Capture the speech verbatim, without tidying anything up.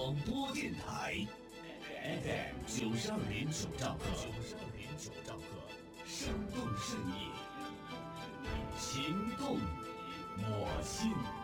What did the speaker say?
广播电台 F M 九十二点九兆赫，九十二点九兆赫，生动适应，情动我心。